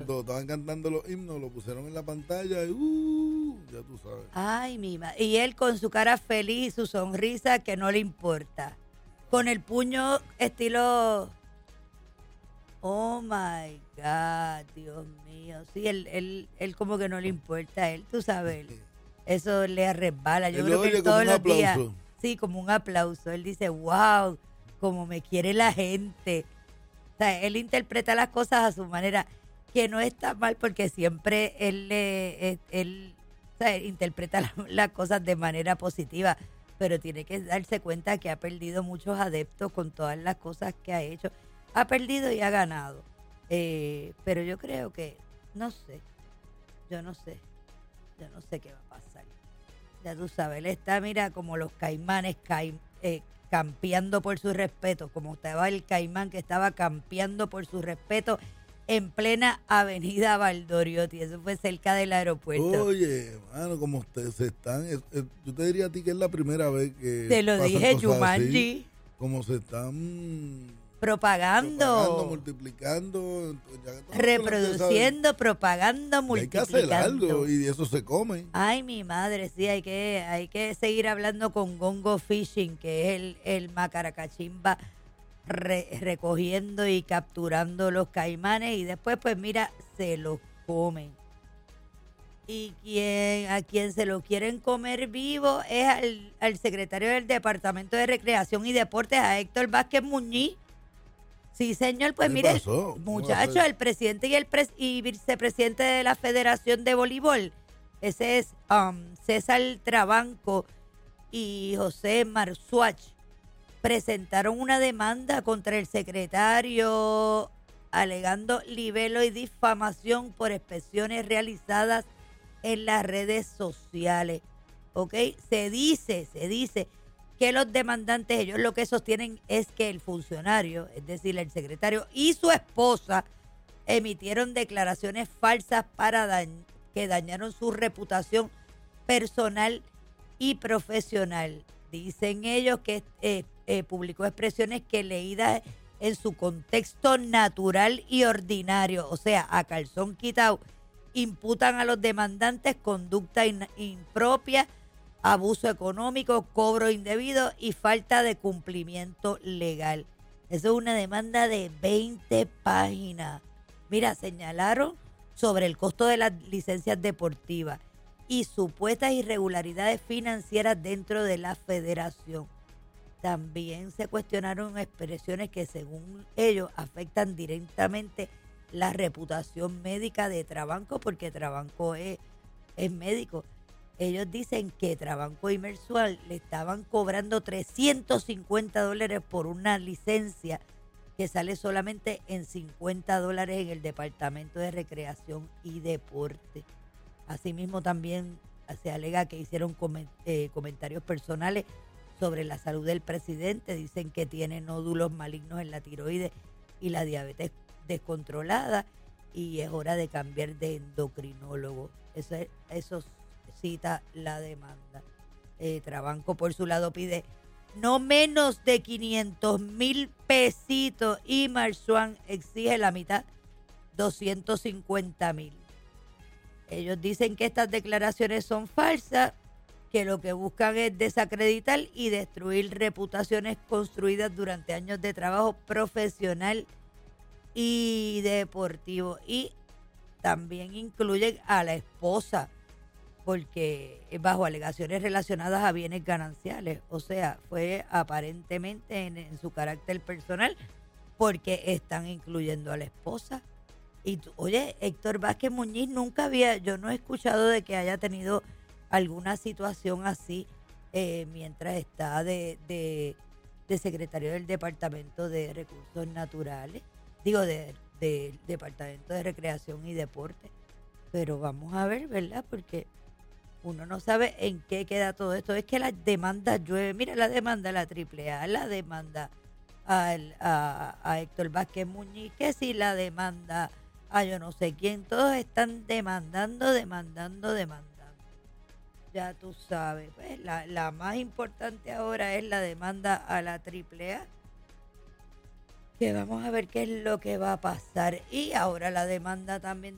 todo. Estaban cantando los himnos, lo pusieron en la pantalla y ya tú sabes. Ay, mi madre. Y él con su cara feliz y su sonrisa que no le importa. Con el puño estilo... Oh, my God, Dios mío. Sí, él como que no le importa a él, tú sabes. Eso le resbala. Yo Él creo lo que oye él como todos un los días... aplauso. Sí, como un aplauso. Él dice, wow, como me quiere la gente. O sea, él interpreta las cosas a su manera, que no está mal porque siempre él o sea, interpreta las cosas de manera positiva, pero tiene que darse cuenta que ha perdido muchos adeptos con todas las cosas que ha hecho. Ha perdido y ha ganado. Pero yo creo que, no sé, yo no sé qué va a pasar. Ya tú sabes, él está, mira, como los caimanes campeando por su respeto, como estaba el caimán que estaba campeando por su respeto en plena avenida Valdoriotti, eso fue cerca del aeropuerto. Oye, hermano, como ustedes se están... yo te diría a ti que es la primera vez que Te lo pasan dije, cosas así, Jumanji, como se están propagando, propagando, multiplicando, reproduciendo, propagando, y hay que hacer algo multiplicando. y de eso se come. Ay, mi madre, sí, hay que seguir hablando con Gongo Fishing, que es el macaracachimba recogiendo y capturando los caimanes y después, pues mira, se los comen. Y a quien se lo quieren comer vivo es al secretario del Departamento de Recreación y Deportes, a Héctor Vázquez Muñiz. Sí, señor, pues ¿Qué mire, pasó? ¿Cómo va a muchacho, ser? el presidente y vicepresidente de la Federación de Voleibol, ese es César Trabanco y José Marzuach, presentaron una demanda contra el secretario alegando libelo y difamación por expresiones realizadas en las redes sociales. ¿Ok? Se dice que los demandantes, ellos lo que sostienen es que el funcionario, es decir, el secretario y su esposa, emitieron declaraciones falsas que dañaron su reputación personal y profesional. Dicen ellos que publicó expresiones que leídas en su contexto natural y ordinario, o sea, a calzón quitado, imputan a los demandantes conducta impropia, abuso económico, cobro indebido y falta de cumplimiento legal. Eso es una demanda de 20 páginas. Mira, señalaron sobre el costo de las licencias deportivas y supuestas irregularidades financieras dentro de la federación. También se cuestionaron expresiones que según ellos afectan directamente la reputación médica de Trabanco, porque Trabanco es médico. Ellos dicen que Trabanco y Mersual le estaban cobrando $350 por una licencia que sale solamente en $50 en el Departamento de Recreación y Deporte. Asimismo, también se alega que hicieron comentarios personales sobre la salud del presidente. Dicen que tiene nódulos malignos en la tiroides y la diabetes descontrolada y es hora de cambiar de endocrinólogo. Eso cita la demanda. Trabanco, por su lado, pide no menos de 500,000 pesitos y Marzuán exige la mitad, 250,000. Ellos dicen que estas declaraciones son falsas, que lo que buscan es desacreditar y destruir reputaciones construidas durante años de trabajo profesional y deportivo. Y también incluyen a la esposa, porque bajo alegaciones relacionadas a bienes gananciales. O sea, fue aparentemente en su carácter personal, porque están incluyendo a la esposa. Y oye, Héctor Vázquez Muñiz yo no he escuchado de que haya tenido alguna situación así mientras está de secretario del Departamento de Recursos Naturales, del Departamento de Recreación y Deporte. Pero vamos a ver, ¿verdad? Porque uno no sabe en qué queda todo esto. Es que las demandas llueven. Mira, la demanda a la AAA, la demanda a Héctor Vázquez Muñiz, que si la demanda a yo no sé quién, todos están demandando. Ya tú sabes, pues, la más importante ahora es la demanda a la AAA, que vamos a ver qué es lo que va a pasar. Y ahora la demanda también